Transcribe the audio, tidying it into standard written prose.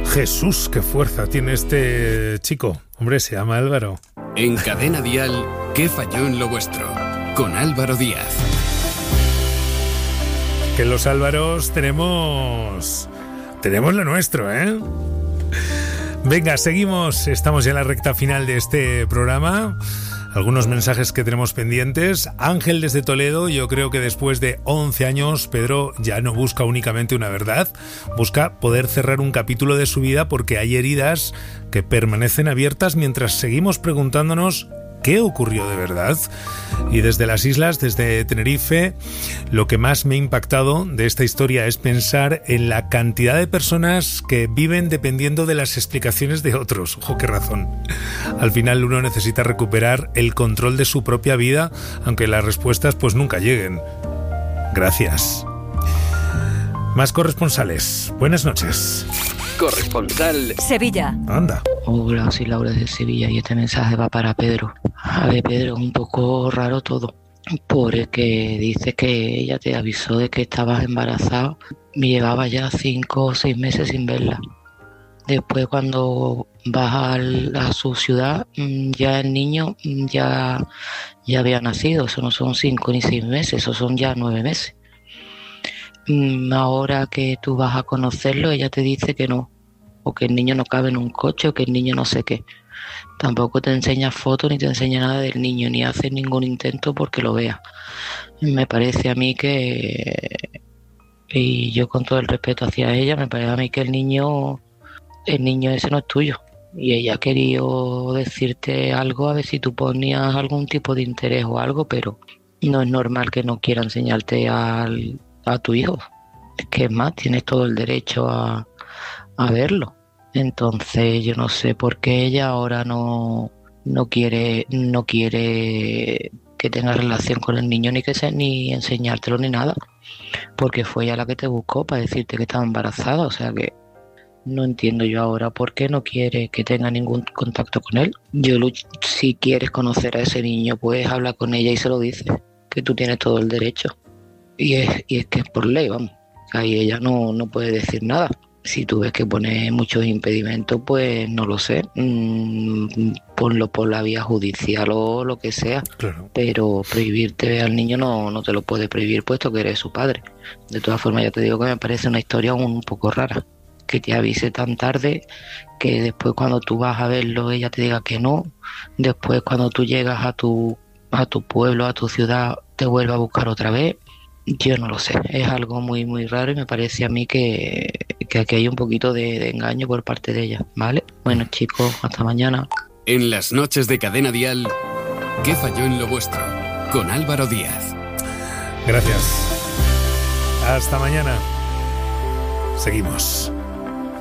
Jesús, qué fuerza tiene este chico. Hombre, se llama Álvaro. En Cadena Dial, ¿qué falló en lo vuestro? Con Álvaro Díaz. Que los Álvaros tenemos lo nuestro, ¿eh? Venga, seguimos. Estamos ya en la recta final de este programa. Algunos mensajes que tenemos pendientes. Ángel desde Toledo, yo creo que después de 11 años, Pedro ya no busca únicamente una verdad, busca poder cerrar un capítulo de su vida porque hay heridas que permanecen abiertas mientras seguimos preguntándonos ¿qué ocurrió de verdad? Y desde las islas, desde Tenerife, lo que más me ha impactado de esta historia es pensar en la cantidad de personas que viven dependiendo de las explicaciones de otros. Ojo, qué razón. Al final uno necesita recuperar el control de su propia vida, aunque las respuestas pues nunca lleguen. Gracias. Más corresponsales. Buenas noches. Corresponsal Sevilla. Anda. Hola, soy Laura de Sevilla y este mensaje va para Pedro. A ver, Pedro, un poco raro todo, porque dices que ella te avisó de que estabas embarazado y llevaba ya 5 o 6 meses sin verla. Después cuando vas a su ciudad, ya el niño ya había nacido. Eso no son 5 ni 6 meses, eso son ya 9 meses. Ahora que tú vas a conocerlo, ella te dice que no, o que el niño no cabe en un coche, o que el niño no sé qué. Tampoco te enseña fotos ni te enseña nada del niño, ni hace ningún intento porque lo veas. Me parece a mí que, y yo con todo el respeto hacia ella, me parece a mí que el niño ese no es tuyo. Y ella ha querido decirte algo, a ver si tú ponías algún tipo de interés o algo, pero no es normal que no quiera enseñarte a tu hijo. Es que es más, tienes todo el derecho a verlo. Entonces yo no sé por qué ella ahora no quiere que tengas relación con el niño ni enseñártelo ni nada, porque fue ella la que te buscó para decirte que estaba embarazada. O sea que no entiendo yo ahora por qué no quiere que tenga ningún contacto con él. Si quieres conocer a ese niño, pues habla con ella y se lo dices, que tú tienes todo el derecho. Y es que es por ley, vamos. Ahí ella no puede decir nada. Si tú ves que pone muchos impedimentos, pues no lo sé. Ponlo por la vía judicial o lo que sea. Claro. Pero prohibirte al niño no te lo puede prohibir, puesto que eres su padre. De todas formas, ya te digo que me parece una historia un poco rara. Que te avise tan tarde, que después cuando tú vas a verlo ella te diga que no. Después cuando tú llegas a tu pueblo, a tu ciudad, te vuelva a buscar otra vez. Yo no lo sé, es algo muy muy raro y me parece a mí que aquí hay un poquito de engaño por parte de ella, ¿vale? Bueno, chicos, hasta mañana. En las noches de Cadena Dial, ¿qué falló en lo vuestro? Con Álvaro Díaz. Gracias. Hasta mañana. Seguimos.